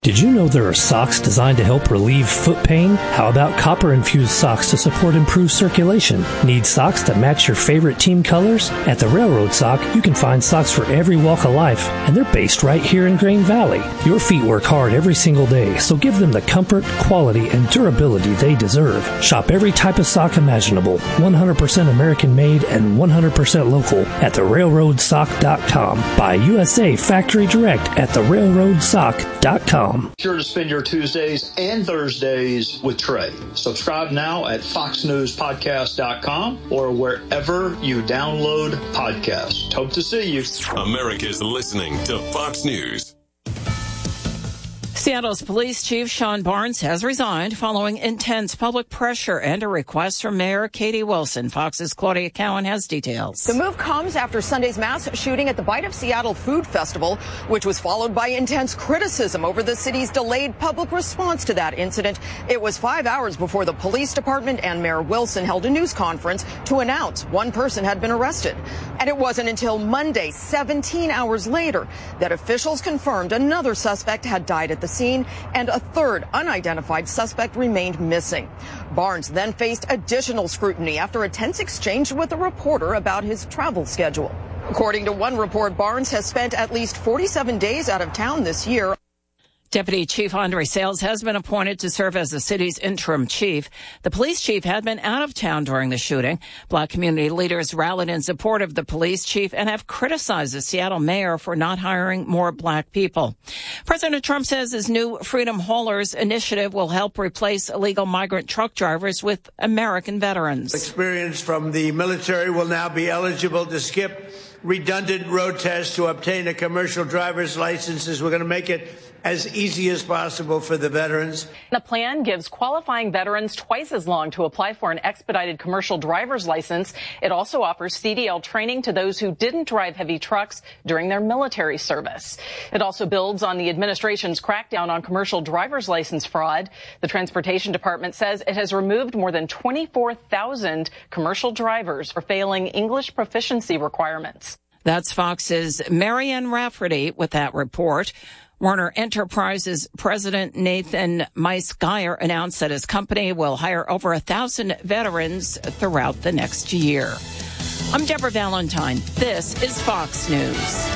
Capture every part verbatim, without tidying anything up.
Did you know there are socks designed to help relieve foot pain? How about copper-infused socks to support improved circulation? Need socks that match your favorite team colors? At the Railroad Sock, you can find socks for every walk of life, and they're based right here in Grain Valley. Your feet work hard every single day, so give them the comfort, quality, and durability they deserve. Shop every type of sock imaginable, one hundred percent American-made and one hundred percent local at the railroad sock dot com. Buy U S A Factory Direct at the railroad sock dot com. Sure to spend your Tuesdays and Thursdays with Trey. Subscribe now at fox news podcast dot com or wherever you download podcasts. Hope to see you. America's listening to Fox News. Seattle's police chief Sean Barnes has resigned following intense public pressure and a request from Mayor Katie Wilson. Fox's Claudia Cowan has details. The move comes after Sunday's mass shooting at the Bite of Seattle Food Festival, which was followed by intense criticism over the city's delayed public response to that incident. It was five hours before the police department and Mayor Wilson held a news conference to announce one person had been arrested. And it wasn't until Monday, seventeen hours later, that officials confirmed another suspect had died at the scene and a third unidentified suspect remained missing. Barnes then faced additional scrutiny after a tense exchange with a reporter about his travel schedule. According to one report, Barnes has spent at least forty-seven days out of town this year. Deputy Chief Andre Sales has been appointed to serve as the city's interim chief. The police chief had been out of town during the shooting. Black community leaders rallied in support of the police chief and have criticized the Seattle mayor for not hiring more black people. President Trump says his new Freedom Haulers initiative will help replace illegal migrant truck drivers with American veterans. Experience from the military will now be eligible to skip redundant road tests to obtain a commercial driver's license. We're going to make it as easy as possible for the veterans. The plan gives qualifying veterans twice as long to apply for an expedited commercial driver's license. It also offers C D L training to those who didn't drive heavy trucks during their military service. It also builds on the administration's crackdown on commercial driver's license fraud. The Transportation Department says it has removed more than twenty-four thousand commercial drivers for failing English proficiency requirements. That's Fox's Marianne Rafferty with that report. Werner Enterprises President Nathan Meis-Geyer announced that his company will hire over a thousand veterans throughout the next year. I'm Deborah Valentine. This is Fox News.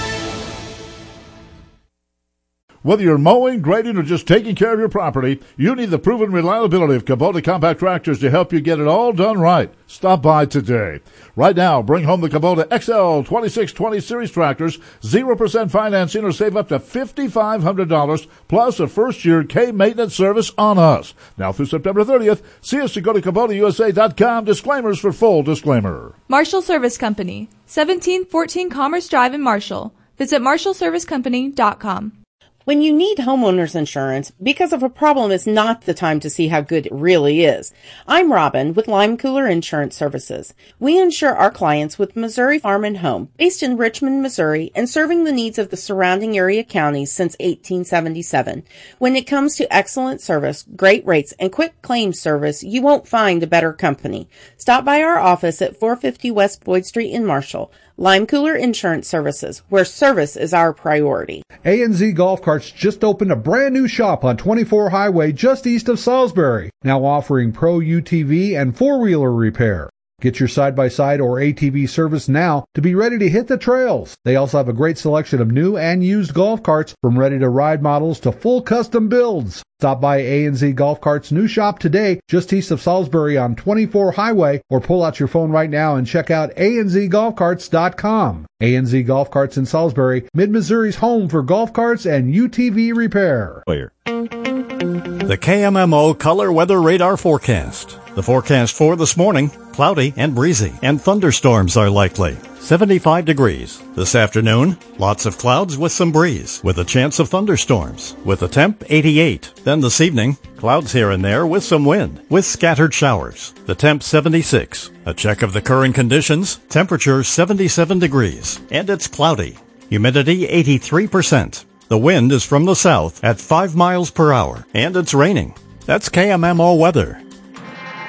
Whether you're mowing, grading, or just taking care of your property, you need the proven reliability of Kubota compact tractors to help you get it all done right. Stop by today. Right now, bring home the Kubota X L twenty-six twenty Series tractors, zero percent financing, or save up to five thousand five hundred dollars, plus a first-year K-maintenance service on us. Now through September thirtieth, see us to go to Kubota U S A dot com. Disclaimers for full disclaimer. Marshall Service Company, seventeen fourteen Commerce Drive in Marshall. Visit marshall service company dot com. When you need homeowners insurance, because of a problem is not the time to see how good it really is. I'm Robin with Lime Cooler Insurance Services. We insure our clients with Missouri Farm and Home, based in Richmond, Missouri, and serving the needs of the surrounding area counties since eighteen seventy-seven. When it comes to excellent service, great rates, and quick claims service, you won't find a better company. Stop by our office at four fifty West Boyd Street in Marshall. Lime Cooler Insurance Services, where service is our priority. A and Z Golf Carts just opened a brand new shop on twenty-four Highway just east of Salisbury, now offering pro U T V and four-wheeler repair. Get your side-by-side or A T V service now to be ready to hit the trails. They also have a great selection of new and used golf carts, from ready-to-ride models to full custom builds. Stop by A and Z Golf Carts' new shop today, just east of Salisbury on twenty-four Highway, or pull out your phone right now and check out A N Z golf carts dot com. A and Z Golf Carts in Salisbury, Mid-Missouri's home for golf carts and U T V repair. Clear. The K M M O Color Weather Radar Forecast. The forecast for this morning, cloudy and breezy, and thunderstorms are likely. seventy-five degrees. This afternoon, lots of clouds with some breeze, with a chance of thunderstorms, with a temp eighty-eight. Then this evening, clouds here and there with some wind, with scattered showers. The temp seventy-six. A check of the current conditions, temperature seventy-seven degrees, and it's cloudy. Humidity eighty-three percent. The wind is from the south at five miles per hour, and it's raining. That's K M M O weather.